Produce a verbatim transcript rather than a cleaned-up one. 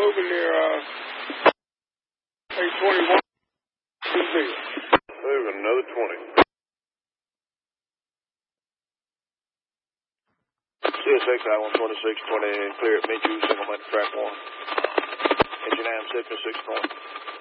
moving near uh, eight twenty-one. Moving another twenty. C S X I one twenty-six twenty, clear at Minshew, single man track one. Engine am set to six point.